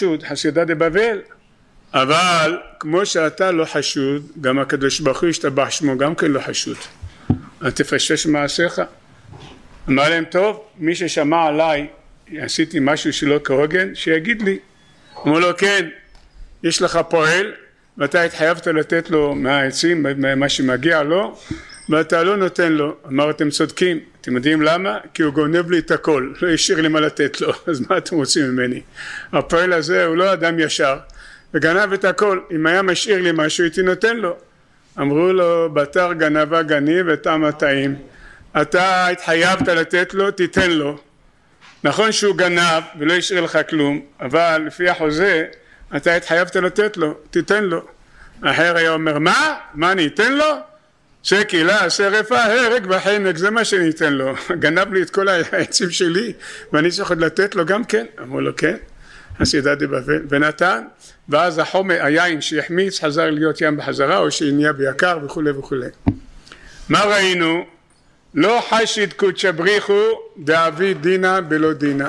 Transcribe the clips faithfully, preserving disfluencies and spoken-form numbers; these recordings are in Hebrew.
חשוד, חסידה דבבל. אבל כמו שאתה לא חשוד, גם הקדוש ברוך הוא ישתבח שמו גם כן לא חשוד. אל תפשפש מעשיך. אמר להם, טוב, מי ששמע עליי, עשיתי משהו שלא כהוגן, שיגיד לי. אמרו לו, כן, יש לך פועל, ואתה התחייבת לתת לו מהעצים, מה שמגיע לו, ואתה לא נותן לו. אמר, אתם צודקים. אתם יודעים למה? כי הוא גונב לי את הכל, לא השאיר לי מה לתת לו. אז מה אתם רוצים ממני? הפועל הזה הוא לא אדם ישר, וגנב את הכל. אם היה משאיר לי משהו, הייתי נותן לו. אמרו לו, בתר גנבה גניב ותם הטעים. אתה התחייבת לתת לו, תיתן לו. נכון שהוא גנב ולא השאיר לך כלום, אבל לפי החוזה, אתה התחייבת לתת לו, תיתן לו. אחר היה אומר, מה? מה אני אתן לו? שקהילה, שרפה, הרג וחנק, זה מה שאני אתן לו. גנב לי את כל העצים שלי, ואני צריך עוד לתת לו גם כן. אמרו לו, כן. חסידה דבבל, ונתן, ואז החומר, היין שהחמיץ, חזר להיות ים בחזרה, או שנהיה ביקר וכו' וכו'. מה ראינו? לא חשד קודשא בריחו דאבי דינה בלא דינה.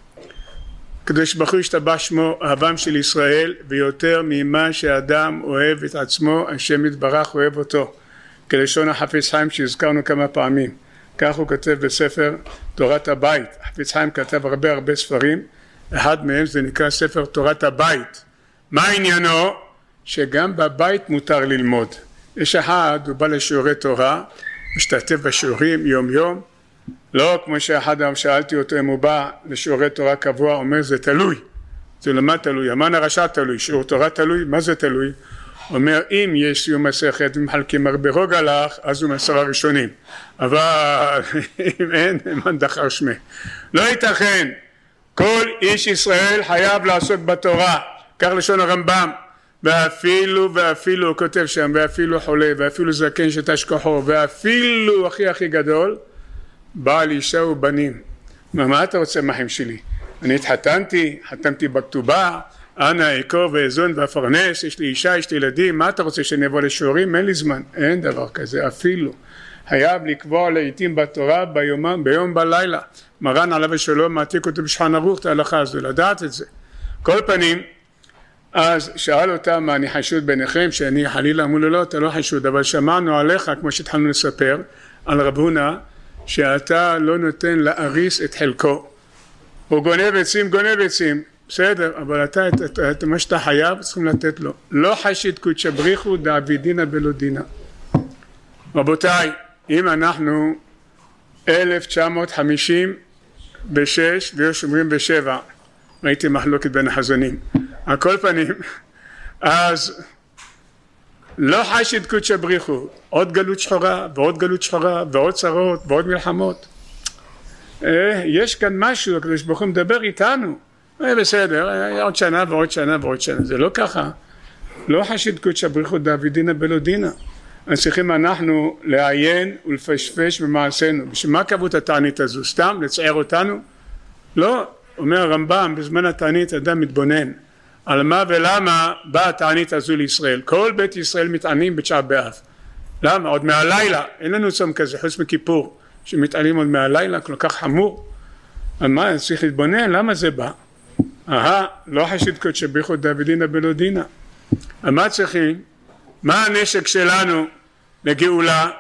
קדוש ברוך הוא ישתבח שמו, אהבם של ישראל, ויותר ממה שאדם אוהב את עצמו, השם יתברך אוהב אותו. כלשון החפץ חיים שהזכרנו כמה פעמים. כך הוא כותב בספר תורת הבית. החפץ חיים כתב הרבה הרבה ספרים, אחד מהם זה נקרא ספר תורת הבית. מה עניינו? שגם בבית מותר ללמוד. יש אחד, הוא בא לשיעורי תורה, משתתף בשיעורים יום יום, לא כמו שאחד שאלתי אותו אם הוא בא לשיעורי תורה קבוע, אומר זה תלוי. זה למה תלוי? המן הרשע תלוי, שיעור תורה תלוי, מה זה תלוי? אומר אם יש סיום מסכת ומחלקים הרבה רוגע לך, אז הוא מעשרה ראשונים, אבל אם אין, מן דחר שמי. לא ייתכן, כל איש ישראל חייב לעסוק בתורה, כך לשון הרמב"ם, ואפילו ואפילו הוא כותב שם, ואפילו חולה, ואפילו זקן שתש כוחו, ואפילו הכי הכי גדול, בעל אישה ובנים. מה, מה אתה רוצה מהחיים שלי? אני התחתנתי, חתמתי בכתובה, אנא אקור ואזון ואפרנס, יש לי אישה, יש לי ילדים, מה אתה רוצה שאני אבוא לשיעורים? אין לי זמן, אין דבר כזה, אפילו. חייב לקבוע לעיתים בתורה ביום, ביום בלילה. מרן עליו השלום מעתיק אותו בשולחן ערוך את ההלכה הזו, לדעת את זה. כל פנים, אז שאל אותם מה אני חשוד ביניכם, שאני חלילה אמרו לו לא, אתה לא חשוד, אבל שמענו עליך, כמו שהתחלנו לספר, על רב הונא, שאתה לא נותן להריס את חלקו. הוא גונב עצים, גונב עצים, בסדר, אבל אתה, את, את, את מה שאתה חייב, צריכים לתת לו. לא חשד קודשא בריחו דאבי דינה בלא דינה. רבותיי, אם אנחנו אלף תשע מאות חמישים ושש ויש אומרים בשבע, ראיתי מחלוקת בין החזונים, על כל פנים, אז לא חשד קודשא בריחו, עוד גלות שחורה ועוד גלות שחורה ועוד צרות ועוד מלחמות. אה, יש כאן משהו, הקדוש ברוך הוא מדבר איתנו, אה, בסדר, אה, עוד שנה ועוד שנה ועוד שנה, זה לא ככה. לא חשד קודשא בריחו דאבי דינה בלא דינה. אז צריכים אנחנו לעיין ולפשפש במעשינו. בשביל מה קבעו את התענית הזו? סתם לצער אותנו? לא, אומר הרמב"ם, בזמן התענית אדם מתבונן על מה ולמה באה התענית הזו לישראל. כל בית ישראל מתענים בתשעה באב. למה? עוד מהלילה, אין לנו צום כזה, חוץ מכיפור, שמתענים עוד מהלילה, כל כך חמור. על מה? צריך להתבונן, למה זה בא? אהה, לא חשד קודשא בריחו דאבי דינה בלא דינה. על מה צריכים? מה הנשק שלנו לגאולה?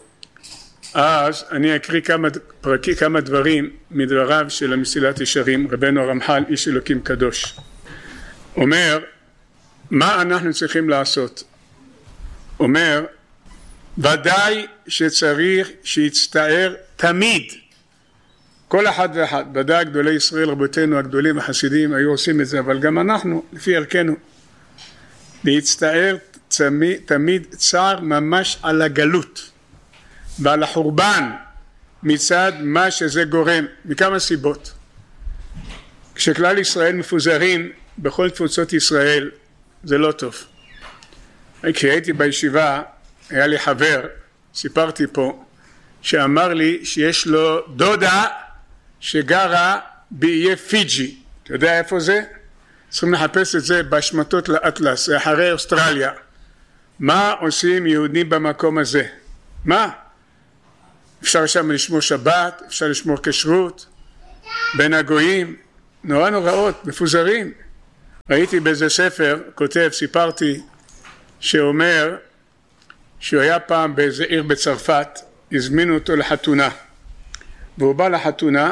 אז אני אקריא כמה, פרקי, כמה דברים מדבריו של המסילת ישרים, רבנו הרמח"ל, איש אלוקים קדוש. אומר, מה אנחנו צריכים לעשות? אומר, ודאי שצריך שיצטער תמיד, כל אחד ואחד, ודאי גדולי ישראל, רבותינו הגדולים החסידים היו עושים את זה, אבל גם אנחנו, לפי ערכנו, להצטער תמיד, תמיד צער ממש על הגלות ועל החורבן מצד מה שזה גורם, מכמה סיבות. כשכלל ישראל מפוזרים בכל תפוצות ישראל זה לא טוב. כשהייתי בישיבה היה לי חבר, סיפרתי פה, שאמר לי שיש לו דודה שגרה באיי פיג'י. אתה יודע איפה זה? צריכים לחפש את זה בהשמטות לאטלס, זה אחרי אוסטרליה. מה עושים יהודים במקום הזה? מה? אפשר שם לשמור שבת, אפשר לשמור כשרות, בין הגויים, נורא נוראות, מפוזרים. ראיתי באיזה ספר, כותב, סיפרתי, שאומר שהוא היה פעם באיזה עיר בצרפת, הזמינו אותו לחתונה, והוא בא לחתונה,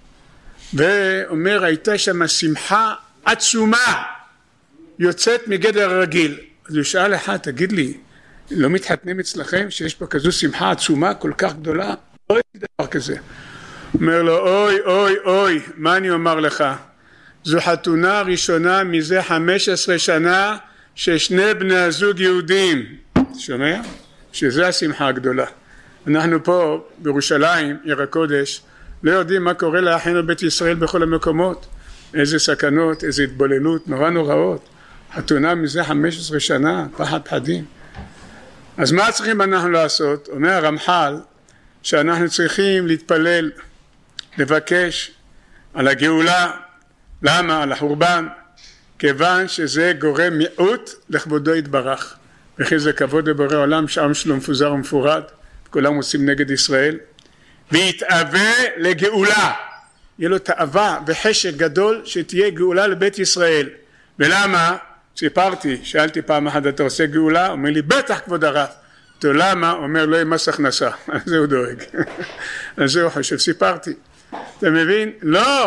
ואומר, הייתה שם שמחה עצומה, יוצאת מגדר הרגיל. אז הוא שאל אחד, תגיד לי, לא מתחתנים אצלכם שיש פה כזו שמחה עצומה כל כך גדולה? לא ראיתי דבר כזה. אומר לו, אוי, אוי, אוי, מה אני אומר לך? זו חתונה ראשונה מזה חמש עשרה שנה ששני בני הזוג יהודים. שומע? שזה השמחה הגדולה. אנחנו פה בירושלים, עיר הקודש, לא יודעים מה קורה לאחינו בית ישראל בכל המקומות. איזה סכנות, איזה התבוללות, נורא נוראות. חתונה מזה חמש עשרה שנה, פחד פחדים. אז מה צריכים אנחנו לעשות? אומר הרמח"ל שאנחנו צריכים להתפלל, לבקש על הגאולה. למה? על החורבן. כיוון שזה גורם מיעוט לכבודו יתברך. וכי זה כבוד לבורא עולם שעם שלו מפוזר ומפורד, כולם עושים נגד ישראל. ויתאווה לגאולה. יהיה לו תאווה וחשק גדול שתהיה גאולה לבית ישראל. ולמה? סיפרתי, שאלתי פעם אחת, אתה עושה גאולה? אומר לי, בטח כבוד הרב. तो למה? אומר לא עם מס הכנסה. אז זה הוא דואג. אז זה הוא חושב, סיפרתי. אתה מבין? לא!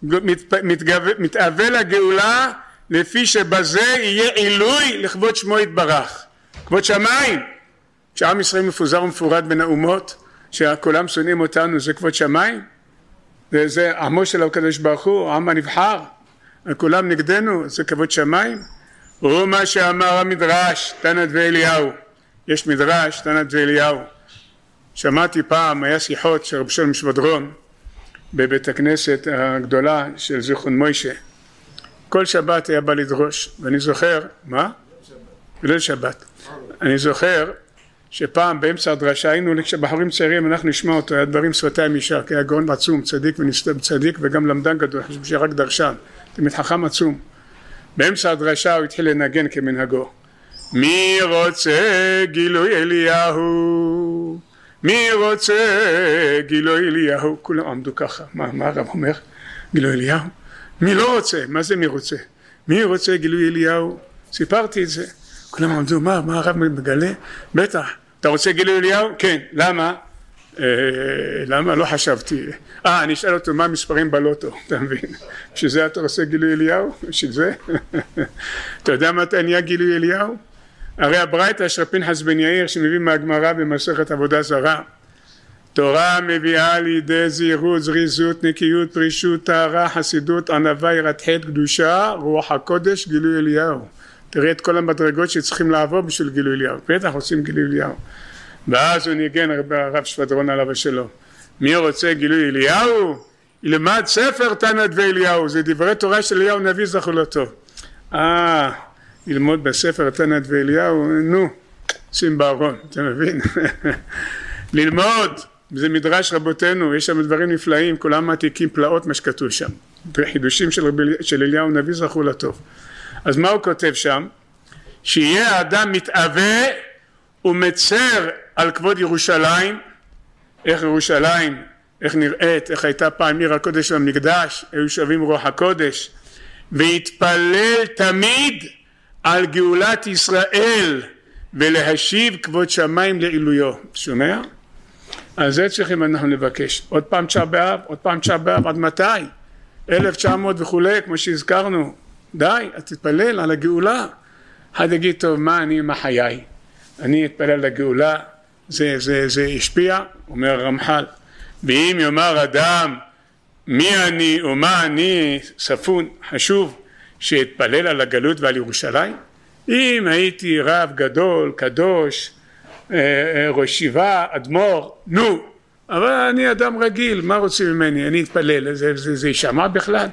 מתאווה לגאולה לפי שבזה יהיה עילוי לכבוד שמו יתברך. כבוד שמיים. שעם ישראל מפוזר ומפורד בין האומות, שכולם שונאים אותנו, זה כבוד שמיים. וזה עמו של הקדוש ברוך הוא, העם הנבחר. כולם נגדנו, זה כבוד שמיים. הוא מה שאמר המדרש, תנת ואליהו. יש מדרש, תנת ואליהו. שמעתי פעם, היה שיחות של רב שלום שבדרון, בבית הכנסת הגדולה של זיכרון מוישה. כל שבת היה בא לדרוש, ואני זוכר, מה? בליל שבת. אני זוכר שפעם באמצע הדרשה היינו, כשבחורים צעירים אנחנו נשמע אותו, היה דברים שפתיים ישר, כי היה גאון עצום, צדיק ונסתם צדיק וגם למדן גדול, חושב שרק דרשן, תמיד חכם עצום. באמצע הדרשה הוא התחיל לנגן כמנהגו. מי רוצה גילוי אליהו? מי רוצה גילוי אליהו? כולם עמדו ככה. מה, מה הרב אומר? גילוי אליהו? מי לא רוצה? מה זה מי רוצה? מי רוצה גילוי אליהו? סיפרתי את זה. כולם עמדו, מה, מה הרב מגלה? בטח. אתה רוצה גילוי אליהו? כן. למה? אה, למה? לא חשבתי. אה, אני אשאל אותו מה המספרים בלוטו, אתה מבין? שזה אתה עושה גילוי אליהו? שזה? אתה יודע מה אתה נהיה גילוי אליהו? הרי הברייתא של פנחס בן יאיר שמביא מהגמרא במסכת עבודה זרה, תורה מביאה לידי זהירות, זריזות, נקיות, פרישות, טהרה, חסידות, ענווה, יראת חטא, קדושה, רוח הקודש, גילוי אליהו. תראה את כל המדרגות שצריכים לעבור בשביל גילוי אליהו. בטח עושים גילוי אליהו. ואז הוא ניגן הרב שבדרון עליו השלום. מי רוצה גילוי אליהו? ילמד ספר תנת ואליהו, זה דברי תורה של אליהו נביא זכולתו. אה, ללמוד בספר תנת ואליהו, נו, שים בארון, אתה מבין? ללמוד, זה מדרש רבותינו, יש שם דברים נפלאים, כולם מעתיקים פלאות מה שכתוב שם, חידושים של, של אליהו נביא זכולתו. אז מה הוא כותב שם? שיהיה האדם מתאווה ומצר על כבוד ירושלים, איך ירושלים, איך נראית, איך הייתה פעם עיר הקודש במקדש, היו שווים רוח הקודש, והתפלל תמיד על גאולת ישראל ולהשיב כבוד שמיים לעילויו. שומע? על זה צריכים אנחנו לבקש. עוד פעם תשעה באב, עוד פעם תשעה באב, עד מתי? אלף תשע מאות וכולי, כמו שהזכרנו. די, תתפלל על הגאולה. אחד יגיד, טוב, מה אני עם החיי? אני אתפלל על הגאולה, זה, זה, זה השפיע, אומר הרמח"ל. ואם יאמר אדם, מי אני ומה אני, ספון, חשוב, שיתפלל על הגלות ועל ירושלים? אם הייתי רב גדול, קדוש, ראש ישיבה, אדמו"ר, נו, אבל אני אדם רגיל, מה רוצים ממני? אני אתפלל, זה, זה, זה יישמע בכלל?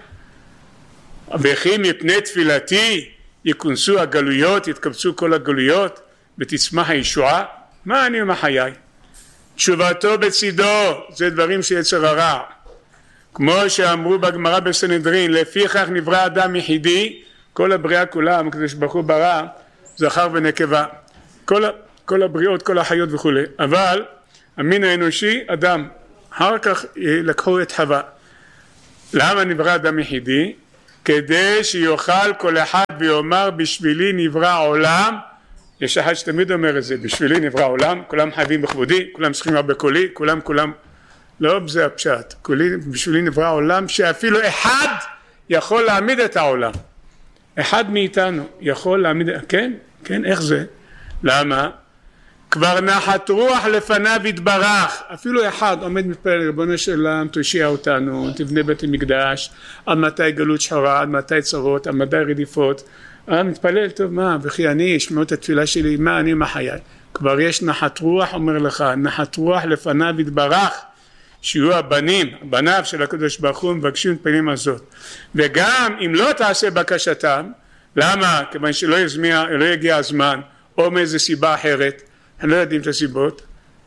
וכי מפני תפילתי יכונסו הגלויות, יתקבצו כל הגלויות, ותצמח הישועה? מה אני אומר חיי? תשובתו בצידו, זה דברים שיצר הרע. כמו שאמרו בגמרא בסנהדרין, לפיכך נברא אדם יחידי, כל הבריאה כולה, הקדוש ברוך הוא ברא, זכר ונקבה. כל, כל הבריאות, כל החיות וכו'. אבל המין האנושי, אדם. אחר כך לקחו את חווה. למה נברא אדם יחידי? כדי שיוכל כל אחד ויאמר בשבילי נברא עולם. יש אחד שתמיד אומר את זה, בשבילי נברא עולם, כולם חייבים בכבודי, כולם צריכים להיות בקולי, כולם כולם, לא זה הפשט, קולי, בשבילי נברא עולם, שאפילו אחד יכול להעמיד את העולם, אחד מאיתנו יכול להעמיד, כן, כן, איך זה? למה? כבר נחת רוח לפניו יתברך, אפילו אחד עומד מתפלל, ריבונו של עולם תושיע אותנו, תבנה בית המקדש, עד מתי גלות שחורה, עד מתי צרות, עד מתי רדיפות, אה, מתפלל, טוב מה, וכי אני ישמעו את התפילה שלי, מה אני מה חיי? כבר יש נחת רוח, אומר לך, נחת רוח לפניו יתברך, שיהיו הבנים, בניו של הקדוש ברוך הוא מבקשים את פנים הזאת. וגם אם לא תעשה בקשתם, למה? כיוון שלא יזמיע, לא יגיע הזמן, או מאיזו סיבה אחרת, הם לא יודעים את הסיבות,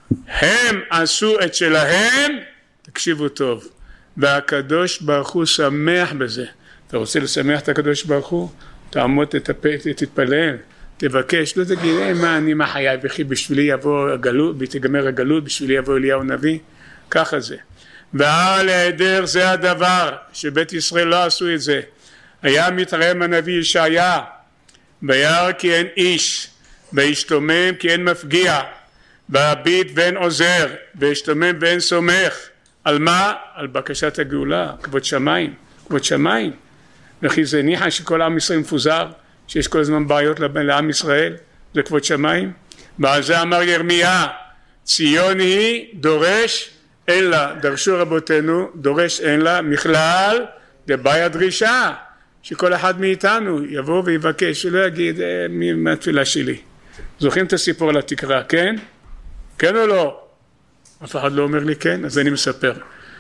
הם עשו את שלהם, תקשיבו טוב, והקדוש ברוך הוא שמח בזה. אתה רוצה לשמח את הקדוש ברוך הוא? תעמוד, תתפלל, תבקש, לא תגיד, מה אני מה חיי, וכי בשבילי יבוא הגלות, ותגמר הגלות, בשבילי יבוא אליהו נביא, ככה זה. ועל היעדר זה הדבר, שבית ישראל לא עשו את זה. היה מתרעם הנביא ישעיה, בירא כי אין איש, וישתומם כי אין מפגיע, בהביט ואין עוזר, וישתומם ואין סומך. על מה? על בקשת הגאולה, כבוד שמיים, כבוד שמיים. וכי זה ניחא שכל עם ישראל מפוזר, שיש כל הזמן בעיות לעם ישראל, זה כבוד שמיים. ועל זה אמר ירמיה, ציון היא דורש אין לה, דרשו רבותינו, דורש אין לה, מכלל דבעיה דרישה, שכל אחד מאיתנו יבוא ויבקש, שלא יגיד אה, מהתפילה שלי. זוכרים את הסיפור על התקרה, כן? כן או לא? אף אחד לא אומר לי כן, אז אני מספר.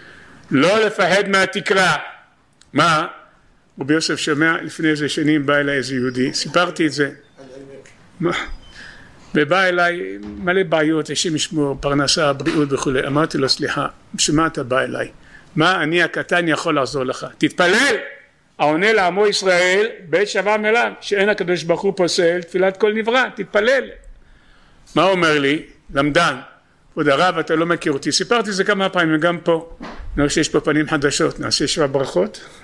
לא לפחד מהתקרה. מה? רבי יוסף שומע, לפני איזה שנים בא אליי איזה יהודי, סיפרתי את זה. מה? ובא אליי מלא בעיות, השם ישמור, פרנסה, בריאות וכו'. אמרתי לו, סליחה, בשביל מה אתה בא אליי? מה אני הקטן יכול לעזור לך? תתפלל! העונה לעמו ישראל בעת שווה מלם, שאין הקדוש ברוך הוא פוסל, תפילת כל נברא, תתפלל. מה אומר לי? למדן, כבוד הרב, אתה לא מכיר אותי. סיפרתי זה כמה פעמים, גם פה. אני רואה שיש פה פנים חדשות, נעשה שבע ברכות.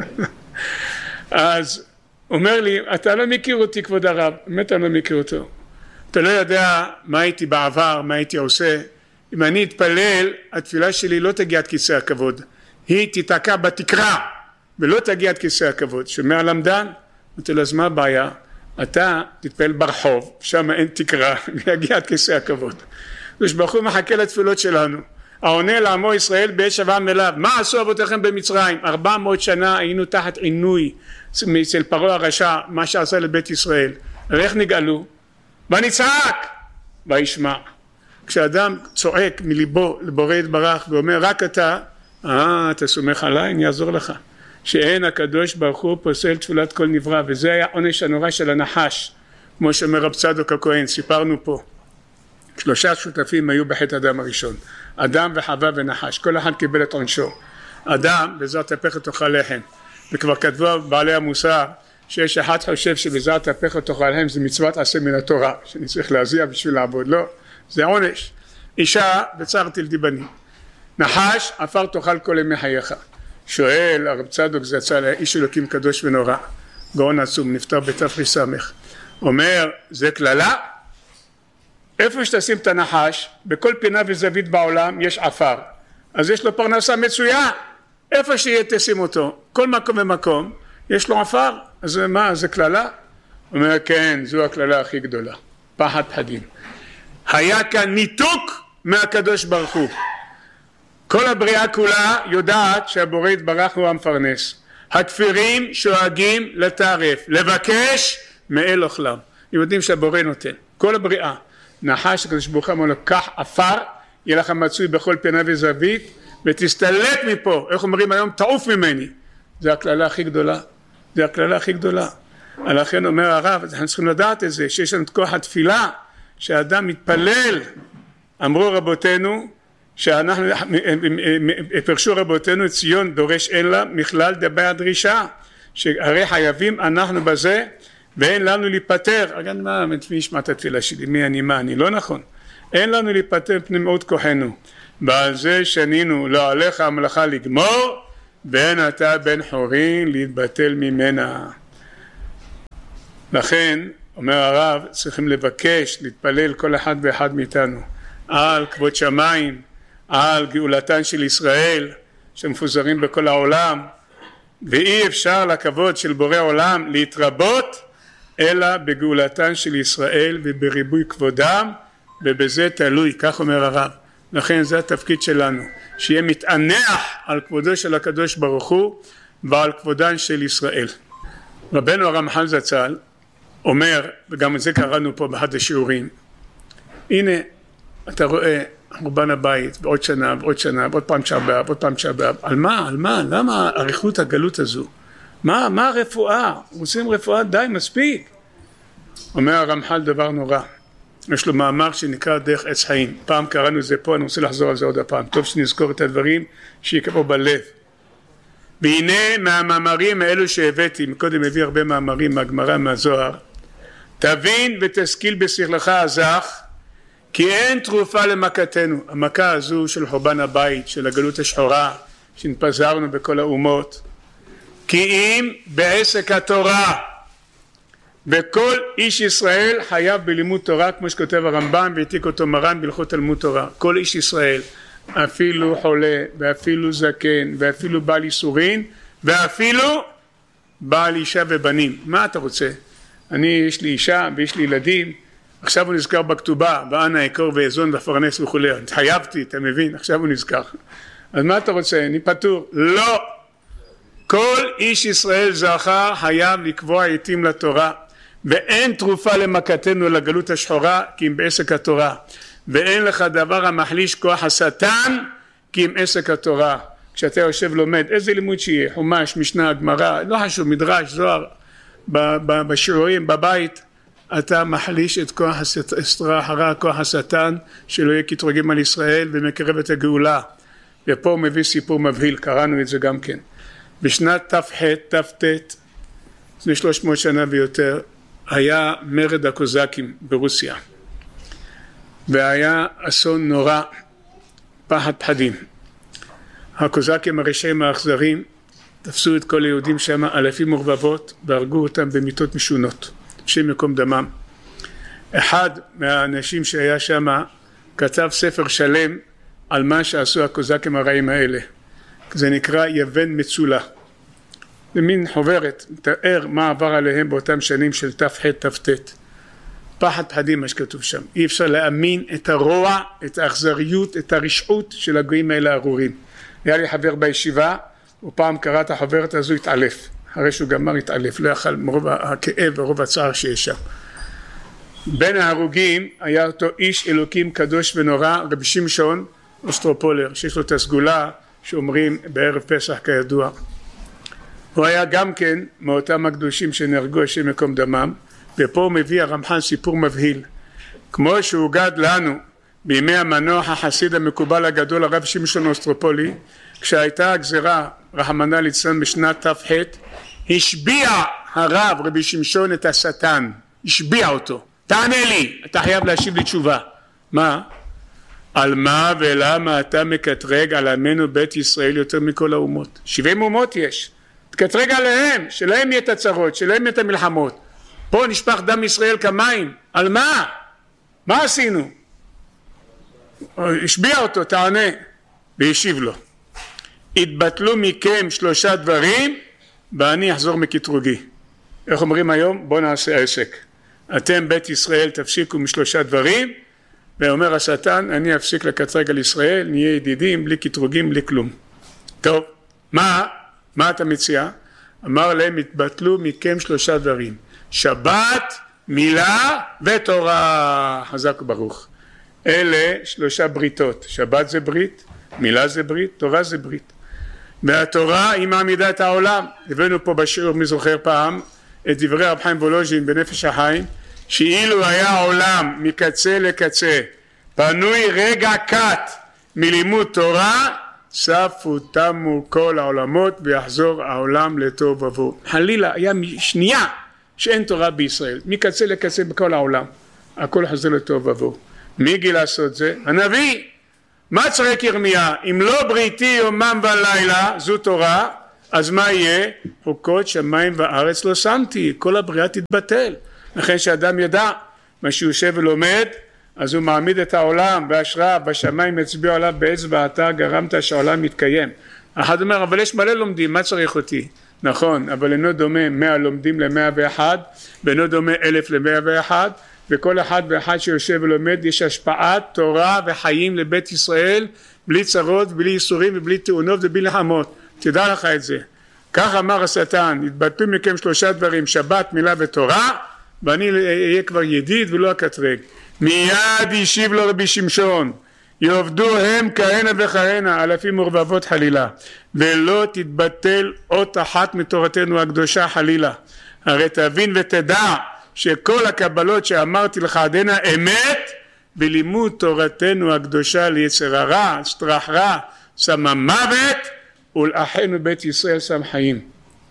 אז אומר לי, אתה לא מכיר אותי, כבוד הרב, באמת אתה לא מכיר אותו. אתה לא יודע מה הייתי בעבר, מה הייתי עושה. אם אני אתפלל, התפילה שלי לא תגיע עד כיסא הכבוד. היא תתעקע בתקרה, ולא תגיע עד כיסא הכבוד. שומע למדן? אמרתי לו, אז מה הבעיה? אתה תתפלל ברחוב, שם אין תקרה, ויגיע עד כיסא הכבוד. הקדוש ברוך הוא מחכה לתפילות שלנו. העונה לעמו ישראל בעת שווה מלאו. מה עשו אבותיכם במצרים? ארבע מאות שנה היינו תחת עינוי אצל פרעה הרשע, מה שעשה לבית ישראל. ואיך נגאלו? ונצעק וישמע. כשאדם צועק מליבו לבורא יתברך ואומר רק אתה, אה אתה סומך עליי, אני אעזור לך. שאין הקדוש ברוך הוא פוסל תפילת כל נברא, וזה היה עונש הנורא של הנחש, כמו שאומר רב צדוק הכהן, סיפרנו פה. שלושה שותפים היו בחטא אדם הראשון, אדם וחווה ונחש, כל אחד קיבל את עונשו. אדם בעזרת הפך תאכל לחם, וכבר כתבו בעלי המוסר שיש אחד חושב שבעזרת הפך תאכל לחם זה מצוות עשה מן התורה, שאני צריך להזיע בשביל לעבוד, לא, זה עונש. אישה בצער תלדי בנים, נחש עפר תאכל כל ימי חייך. שואל הרב צדוק, זה יצא לאיש אלוקים קדוש ונורא, גאון עצום, נפטר בתר"ס, אומר זה כללה, איפה שתשים את הנחש, בכל פינה וזווית בעולם יש עפר, אז יש לו פרנסה מצויה, איפה שיהיה תשים אותו, כל מקום ומקום יש לו עפר, אז מה, זה כללה? אומר כן, זו הכללה הכי גדולה, פחד פחדים. היה כאן ניתוק מהקדוש ברוך הוא. כל הבריאה כולה יודעת שהבורא יתברך הוא המפרנס. הכפירים שואגים לטרף, לבקש מאל אוכלם. יודעים שהבורא נותן. כל הבריאה. נחש הקדוש ברוך הוא אמר לו, קח עפר, יהיה לך מצוי בכל פינה וזווית, ותסתלק מפה. איך אומרים היום? תעוף ממני. זה הכללה הכי גדולה. זה הכללה הכי גדולה. לכן אומר הרב, אנחנו צריכים לדעת את זה, שיש לנו את כוח התפילה, שהאדם מתפלל. אמרו רבותינו, שאנחנו, פרשו רבותינו, ציון דורש אין לה, מכלל דבעיה דרישה, שהרי חייבים אנחנו בזה, ואין לנו להיפטר. אגב, מה, מי ישמע את התפילה שלי? מי אני, מה אני? לא נכון. אין לנו להיפטר פני מאוד כוחנו. ועל זה שנינו, לא עליך המלאכה לגמור, ואין אתה בן חורין להתבטל ממנה. לכן אומר הרב, צריכים לבקש, להתפלל כל אחד ואחד מאיתנו על כבוד שמיים, על גאולתן של ישראל שמפוזרים בכל העולם, ואי אפשר לכבוד של בורא עולם להתרבות אלא בגאולתן של ישראל ובריבוי כבודם, ובזה תלוי, כך אומר הרב. לכן זה התפקיד שלנו, שיהיה מתענח על כבודו של הקדוש ברוך הוא ועל כבודן של ישראל. רבנו הרמח"ל זצ"ל אומר, וגם את זה קראנו פה באחד השיעורים, הנה אתה רואה חורבן הבית בעוד שנה ועוד שנה ועוד פעם תשעה באב ועוד פעם תשעה באב, על מה? על מה? למה אריכות הגלות הזו? מה? מה הרפואה? עושים רפואה? די, מספיק. אומר הרמח"ל דבר נורא, יש לו מאמר שנקרא דרך עץ חיים, פעם קראנו את זה פה, אני רוצה לחזור על זה עוד הפעם, טוב שנזכור את הדברים שיקבעו בלב. והנה מהמאמרים האלו שהבאתי, מקודם הביא הרבה מאמרים מהגמרא מהזוהר, תבין ותשכיל בשכלך הזך כי אין תרופה למכתנו. המכה הזו של חורבן הבית, של הגלות השחורה שנתפזרנו בכל האומות, כי אם בעסק התורה, וכל איש ישראל חייב בלימוד תורה, כמו שכותב הרמב"ם והעתיק אותו מרן בהלכות תלמוד תורה. כל איש ישראל, אפילו חולה ואפילו זקן ואפילו בעל איסורין ואפילו בעל אישה ובנים. מה אתה רוצה? אני יש לי אישה ויש לי ילדים, עכשיו הוא נזכר בכתובה ואנה אקור ואזון ואפרנס וכולי, התחייבתי, אתה מבין? עכשיו הוא נזכר. אז מה אתה רוצה? אני פטור? לא. כל איש ישראל זכר חייב לקבוע עיתים לתורה, ואין תרופה למכתנו לגלות השחורה כי אם בעסק התורה, ואין לך דבר המחליש כוח השטן כי אם עסק התורה. כשאתה יושב לומד איזה לימוד שיהיה, חומש, משנה, גמרא, לא חשוב, מדרש, זוהר, בשיעורים בבית, אתה מחליש את כוח הסתרה אחרה, כוח השטן שלא יהיה קטרוגים על ישראל ומקרב את הגאולה. ופה הוא מביא סיפור מבהיל, קראנו את זה גם כן. בשנת ת"ח ת"ט, לפני שלוש מאות שנה ויותר, היה מרד הקוזקים ברוסיה, והיה אסון נורא, פחד פחדים. הקוזקים הרשעים האכזרים תפסו את כל היהודים שם, אלפים ורבבות, והרגו אותם במיתות משונות, שם מקום דמם. אחד מהאנשים שהיה שם כתב ספר שלם על מה שעשו הקוזקים הרעים האלה, זה נקרא יבן מצולה. זה מין חוברת, מתאר מה עבר עליהם באותם שנים של ת"ח ת"ט. פחד פחדים מה שכתוב שם. אי אפשר להאמין את הרוע, את האכזריות, את הרשעות של הגויים האלה הארורים. היה לי חבר בישיבה, ופעם קרא את החוברת הזו התעלף. אחרי שהוא גמר התעלף, לא יכל מרוב הכאב ורוב הצער שיש שם. בין ההרוגים היה אותו איש אלוקים קדוש ונורא, רבי שמשון אוסטרופולר, שיש לו את הסגולה שאומרים בערב פסח כידוע. הוא היה גם כן מאותם הקדושים שנהרגו השם מקום דמם, ופה הוא מביא הרמח"ל סיפור מבהיל. כמו שהוגד לנו בימי המנוח החסיד המקובל הגדול הרב שמשון אוסטרופולי, כשהייתה הגזרה רחמנא ליצלן בשנת ת"ח, השביע הרב רבי שמשון את השטן, השביע אותו. תענה לי, אתה חייב להשיב לי תשובה. מה? על מה ולמה אתה מקטרג על עמנו בית ישראל יותר מכל האומות? שבעים אומות יש, תקטרג עליהם, שלהם יהיה את הצרות, שלהם יהיה את המלחמות. פה נשפך דם ישראל כמים, על מה? מה עשינו? השביע אותו, תענה. והשיב לו, התבטלו מכם שלושה דברים ואני אחזור מקטרוגי. איך אומרים היום? בוא נעשה עסק. אתם בית ישראל תפסיקו משלושה דברים, ואומר השטן אני אפסיק לקטרג על ישראל, נהיה ידידים בלי קטרוגים בלי כלום. טוב, מה? מה אתה מציע? אמר להם התבטלו מכם שלושה דברים, שבת, מילה ותורה. חזק ברוך. אלה שלושה בריתות, שבת זה ברית, מילה זה ברית, תורה זה ברית. והתורה היא מעמידה את העולם. הבאנו פה בשיעור מזוכר פעם את דברי רב חיים וולוז'ין בנפש החיים, שאילו היה העולם מקצה לקצה פנוי רגע קט מלימוד תורה, ספו תמו כל העולמות ויחזור העולם לטוב ובוהו. חלילה היה שנייה שאין תורה בישראל, מקצה לקצה בכל העולם, הכל חוזר לטוב ובוהו. מי גילה לעשות זה? הנביא. מה צריך ירמיה? אם לא בריתי יומם ולילה, זו תורה, אז מה יהיה? חוקות שמיים וארץ לא שמתי, כל הבריאה תתבטל. לכן שאדם ידע מה שהוא יושב ולומד, אז הוא מעמיד את העולם בהשראה, בשמיים יצביעו עליו באצבע, אתה גרמת שהעולם מתקיים. אחד אומר, אבל יש מלא לומדים, מה צריך אותי? נכון, אבל אינו דומה מאה לומדים למאה ואחד, ואינו דומה אלף למאה ואחד, וכל אחד ואחד שיושב ולומד יש השפעת תורה וחיים לבית ישראל, בלי צרות, בלי איסורים ובלי תאונות ובלי לחמות. תדע לך את זה. כך אמר השטן, יתבטאו מכם שלושה דברים, שבת, מילה ותורה, ואני אהיה כבר ידיד ולא הקטרג. מיד ישיב לו רבי שמשון, יעבדו הם כהנה וכהנה, אלפים ורבבות חלילה, ולא תתבטל אות אחת מתורתנו הקדושה חלילה. הרי תבין ותדע שכל הקבלות שאמרתי לך עדינה אמת, בלימוד תורתנו הקדושה ליצר הרע, סטרח רע, שמה מוות, ולאחינו בית ישראל שם חיים.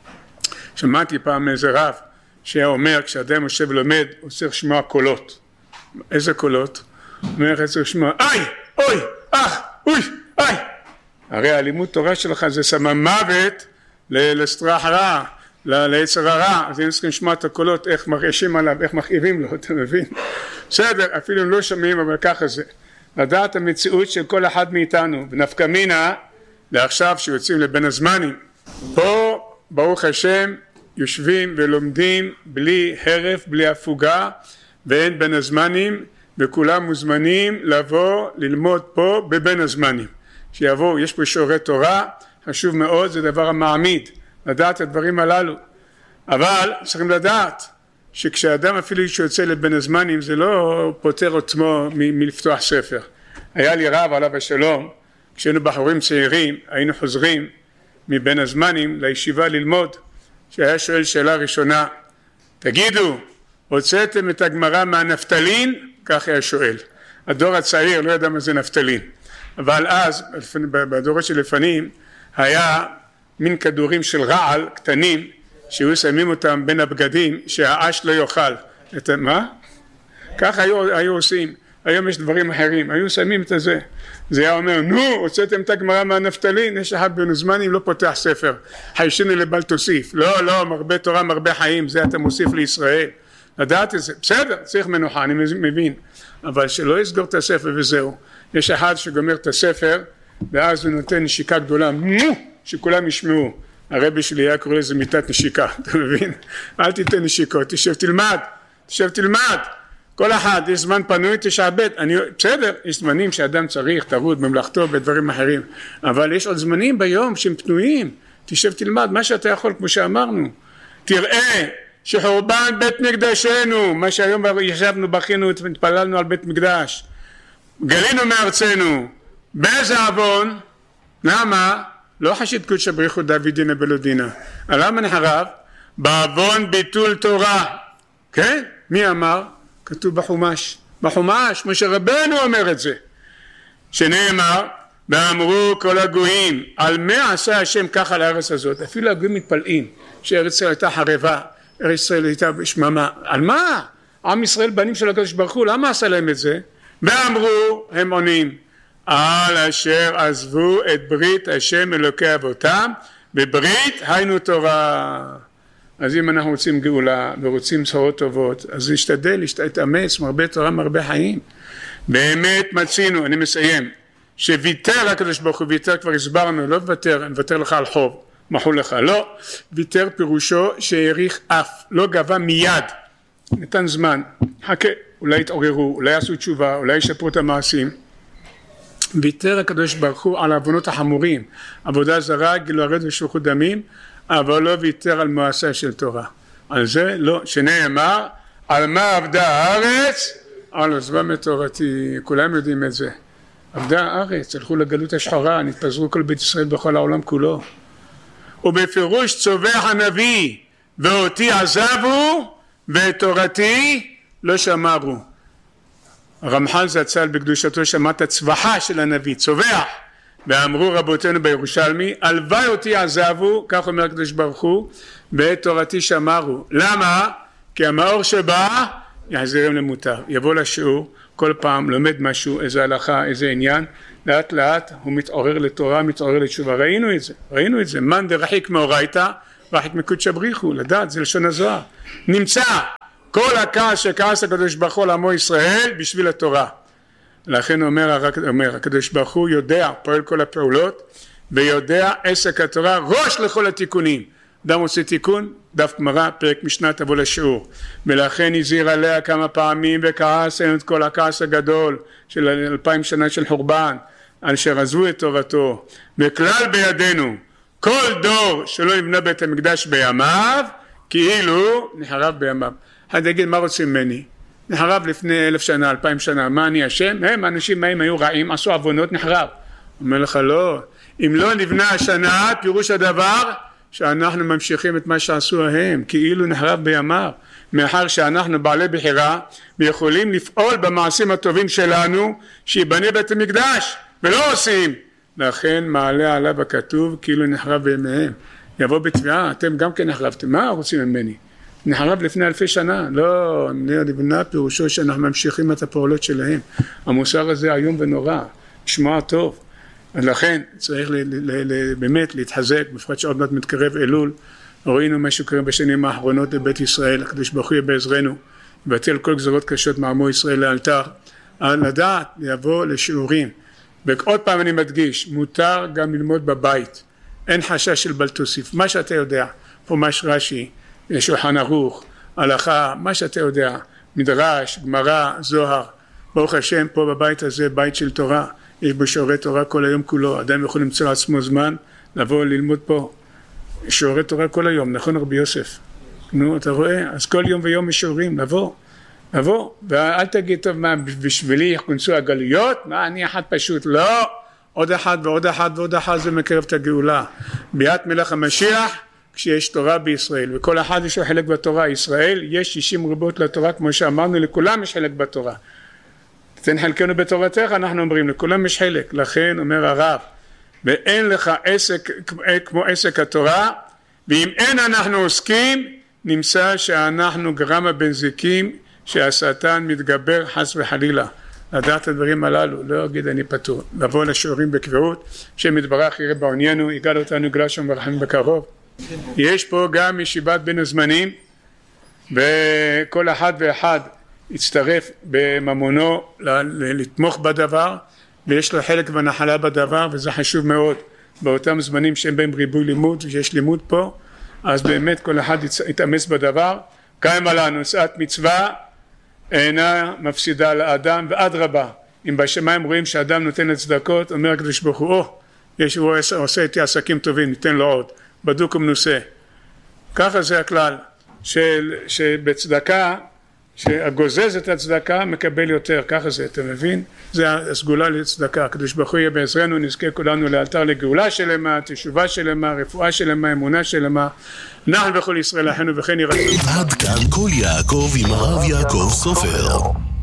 שמעתי פעם איזה רב שהיה אומר, כשאדם יושב ולומד, הוא צריך לשמוע קולות. איזה קולות? הוא אומר, צריך לשמוע, איי, אוי, אך, אוי, איי. הרי הלימוד תורה שלך זה שמה מוות לסטרח רע, ליצר הרע, אז הם צריכים לשמוע את הקולות, איך מרעשים עליו, איך מכאיבים לו, אתה מבין? בסדר, אפילו לא שומעים, אבל ככה זה. לדעת המציאות של כל אחד מאיתנו, ונפקא מינה, לעכשיו שיוצאים לבין הזמנים. פה, ברוך השם, יושבים ולומדים בלי הרף, בלי הפוגה, ואין בין הזמנים, וכולם מוזמנים לבוא ללמוד פה בבין הזמנים. שיבואו, יש פה שיעורי תורה, חשוב מאוד, זה דבר המעמיד, לדעת את הדברים הללו. אבל צריכים לדעת שכשאדם אפילו שיוצא לבין הזמנים, זה לא פותר עצמו מ- מלפתוח ספר. היה לי רב עליו השלום, כשהיינו בחורים צעירים, היינו חוזרים מבין הזמנים לישיבה ללמוד, שהיה שואל שאלה ראשונה, תגידו, הוצאתם את הגמרא מהנפתלין? כך היה שואל. הדור הצעיר לא ידע מה זה נפתלין, אבל אז, בדורות שלפנים, היה מין כדורים של רעל קטנים, שהיו שמים אותם בין הבגדים, שהאש לא יאכל. את מה? כך היו, היו עושים. היום יש דברים אחרים, היו שמים את זה. זה היה אומר, נו, הוצאתם את הגמרא מהנפתלין, יש אחד בין הזמנים לא פותח ספר, חיישני לבל תוסיף. לא, לא, מרבה תורה, מרבה חיים, זה אתה מוסיף לישראל. לדעת את זה, בסדר, צריך מנוחה, אני מבין, אבל שלא יסגור את הספר וזהו. יש אחד שגומר את הספר, ואז הוא נותן נשיקה גדולה, שכולם ישמעו. הרבי שלי היה קורא לזה מיטת נשיקה, אתה מבין? אל תיתן נשיקות, תשב תלמד, תשב תלמד. כל אחד, יש זמן פנוי, תשעבד. אני, בסדר, יש זמנים שאדם צריך, תרוד במלאכתו בדברים אחרים, אבל יש עוד זמנים ביום שהם פנויים, תשב תלמד מה שאתה יכול, כמו שאמרנו. תראה שחורבן בית מקדשנו, מה שהיום ישבנו, בכינו, התפללנו על בית מקדש, גלינו מארצנו, באיזה עוון? למה? לא חשית קודשא בריך הוא דודינה בלודינה. למה נחרב? בעוון ביטול תורה. כן? מי אמר? כתוב בחומש. בחומש, משה רבנו אומר את זה. שנאמר, ואמרו כל הגויים, על מה עשה השם ככה לארץ הזאת? אפילו הגויים מתפלאים, שארץ ישראל הייתה חרבה, ארץ ישראל הייתה שממה. על מה? עם ישראל בנים של הקדוש ברוך הוא, למה עשה להם את זה? ואמרו, הם עונים, על אשר עזבו את ברית השם אלוקי אבותם, בברית היינו תורה. אז אם אנחנו רוצים גאולה ורוצים בשורות טובות, אז נשתדל, להתאמץ, מרבה תורה, מרבה חיים. באמת מצינו, אני מסיים, שוויתר הקדוש ברוך הוא, ויתר כבר הסברנו, לא ויתר, אני ויתר לך על חוב, מחו לך, לא, ויתר פירושו שהאריך אף, לא גבה מיד, נתן זמן, חכה, אולי יתעוררו, אולי יעשו תשובה, אולי ישפרו את המעשים. ויתר הקדוש ברוך הוא על העוונות החמורים, עבודה זרה, גילוי עריות ושפיכות דמים, אבל לא ויתר על מעשה של תורה. על זה לא, שנאמר, על מה עבדה הארץ? על עזבה מתורתי, כולם יודעים את זה. עבדה הארץ, הלכו לגלות השחורה, נתפזרו כל בית ישראל בכל העולם כולו. ובפירוש צווח הנביא, ואותי עזבו, ואת תורתי לא שמרו. הרמח"ל זצ"ל בקדושתו שמע את הצווחה של הנביא, צווח, ואמרו רבותינו בירושלמי, הלוואי אותי עזבו, כך אומר הקדוש ברוך הוא, ואת תורתי שמרו. למה? כי המאור שבא יחזירם למותר. יבוא לשיעור, כל פעם לומד משהו, איזה הלכה, איזה עניין, לאט לאט הוא מתעורר לתורה, מתעורר לתשובה. ראינו את זה, ראינו את זה. מן דרחיק מאורייתא, רחיק מקודשא בריחו, לדעת, זה לשון הזוהר. נמצא כל הכעס שכעס הקדוש ברוך הוא לעמו ישראל בשביל התורה. לכן אומר, אומר הקדוש ברוך הוא יודע, פועל כל הפעולות, ויודע עסק התורה, ראש לכל התיקונים. אדם עושה תיקון, דף גמרא, פרק משנה תבוא לשיעור. ולכן הזהיר עליה כמה פעמים וכעס, אין את כל הכעס הגדול של אלפיים שנה של חורבן, על שרזו את תורתו. וכלל בידינו, כל דור שלא נבנה בית המקדש בימיו, כאילו נחרב בימיו. אחד יגיד, מה רוצים ממני? נחרב לפני אלף שנה, אלפיים שנה, מה אני אשם? הם, האנשים מהם היו רעים, עשו עוונות, נחרב. אומר לך, לא, אם לא נבנה השנה, פירוש הדבר, שאנחנו ממשיכים את מה שעשו הם, כאילו נחרב בימיו, מאחר שאנחנו בעלי בחירה, ויכולים לפעול במעשים הטובים שלנו, שיבנה בית המקדש, ולא עושים. לכן מעלה עליו הכתוב, כאילו נחרב בימיהם. יבוא בתביעה, אתם גם כן נחרבתם, מה רוצים ממני? נחרב לפני אלפי שנה, לא, נבנה פירושו שאנחנו ממשיכים את הפעולות שלהם. המוסר הזה היום ונורא, לשמוע טוב. לכן צריך ל- ל- ל- באמת להתחזק, בפרט שעוד מעט מתקרב אלול. ראינו מה שקורה בשנים האחרונות לבית ישראל, הקדוש ברוך הוא יהיה בעזרנו, יבטל כל גזרות קשות מעמו ישראל לאלתר, על לדעת לבוא לשיעורים. ועוד פעם אני מדגיש, מותר גם ללמוד בבית, אין חשש של בל תוסיף, מה שאתה יודע, פה מש רש"י, שולחן ערוך, הלכה, מה שאתה יודע, מדרש, גמרא, זוהר, ברוך השם פה בבית הזה, בית של תורה, יש בו שיעורי תורה כל היום כולו, אדם יכול למצוא לעצמו זמן, לבוא ללמוד פה שיעורי תורה כל היום, נכון רבי יוסף? נו, אתה רואה? אז כל יום ויום יש שיעורים, לבוא, לבוא, ואל תגיד טוב מה, בשבילי יכונסו הגלויות, מה, אני אחד פשוט, לא, עוד אחד ועוד אחד ועוד אחד זה מקרב את הגאולה, ביאת מלך המשיח, כשיש תורה בישראל, וכל אחד יש לו חלק בתורה, ישראל יש שישים רבות לתורה, כמו שאמרנו, לכולם יש חלק בתורה, תן חלקנו בתורתך, אנחנו אומרים, לכולם יש חלק, לכן אומר הרב, ואין לך עסק כמו עסק התורה, ואם אין אנחנו עוסקים, נמצא שאנחנו גרמה בנזיקים, שהשטן מתגבר חס וחלילה, לדעת את הדברים הללו, לא אגיד אני פטור, לבוא לשיעורים בקביעות, שמתברך יראה בעניינו, יגאל אותנו גלה שם ברחמים בקרוב. יש פה גם ישיבת בין הזמנים, וכל אחד ואחד יצטרף בממונו לתמוך בדבר, ויש לו חלק ונחלה בדבר, וזה חשוב מאוד באותם זמנים שהם בהם ריבוי לימוד, ושיש לימוד פה, אז באמת כל אחד יתאמץ בדבר. קיימה לנו שעת מצווה אינה מפסידה לאדם, ועד רבה אם בשמיים רואים שאדם נותן לצדקות, אומר הקדוש ברוך הוא, או, יש, הוא עושה איתי עסקים טובים, ניתן לו עוד, בדוק ומנוסה. ככה זה הכלל של, שבצדקה, שהגוזז את הצדקה מקבל יותר, ככה זה, אתה מבין? זה הסגולה לצדקה. הקדוש ברוך הוא יהיה בעזרנו, נזכה כולנו לאלתר לגאולה שלמה, תשובה שלמה, רפואה שלמה, אמונה שלמה, אנחנו וכל ישראל אחינו וכן ירצו. עד כאן כל יעקב עם הרב יעקב סופר.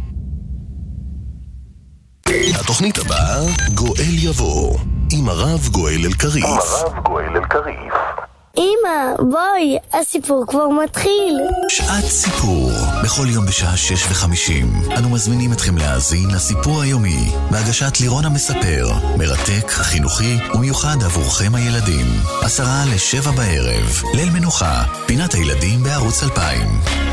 התוכנית הבאה, גואל יבוא, עם הרב גואל אלקריף. עם הרב גואל אלקריף. אמא, בואי, הסיפור כבר מתחיל. שעת סיפור, בכל יום בשעה שש וחמישים. אנו מזמינים אתכם להאזין לסיפור היומי, בהגשת לירון המספר, מרתק, חינוכי ומיוחד עבורכם הילדים. עשרה לשבע בערב, ליל מנוחה, פינת הילדים בערוץ אלפיים.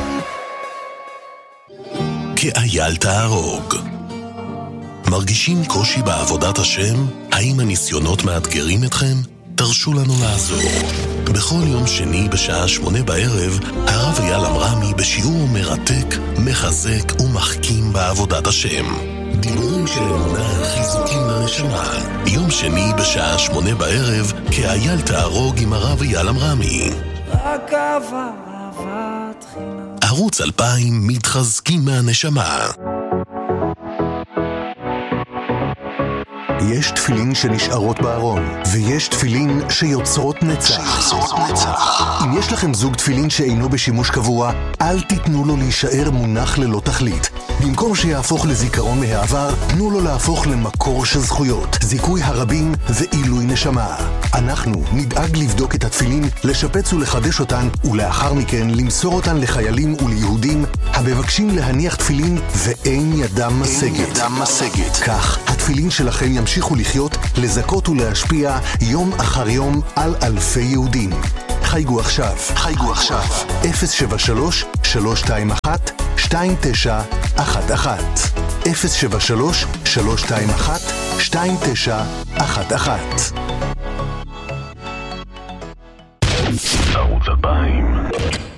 כאייל תהרוג. מרגישים קושי בעבודת השם? האם הניסיונות מאתגרים אתכם? תרשו לנו לעזור. בכל יום שני בשעה שמונה בערב, הרב אייל אמרמי בשיעור מרתק, מחזק ומחכים בעבודת השם. דיבורים של אמונה, חיזוקים לנשמה. יום שני בשעה שמונה בערב, כאייל תהרוג עם הרב אייל אמרמי. רק אהבה, אהבת חינם. ערוץ אלפיים מתחזקים מהנשמה. יש תפילין שנשארות בארון, ויש תפילין שיוצרות נצח. אם יש לכם זוג תפילין שאינו בשימוש קבוע, אל תיתנו לו להישאר מונח ללא תכלית. במקום שיהפוך לזיכרון מהעבר, תנו לו להפוך למקור של זכויות, זיכוי הרבים ועילוי נשמה. אנחנו נדאג לבדוק את התפילין, לשפץ ולחדש אותן, ולאחר מכן למסור אותן לחיילים וליהודים המבקשים להניח תפילין ואין ידם משגת. ידם משגת. כך, התפילין שלכם ימשיכו לחיות, לזכות ולהשפיע יום אחר יום על אלפי יהודים. חייגו עכשיו. חייגו עכשיו. אפס שבע שלוש שלוש שתיים אחת שתיים תשע אחת אחת אפס שבע שלוש שלוש שתיים אחת שתיים תשע אחת אחת. ערוץ ארבעים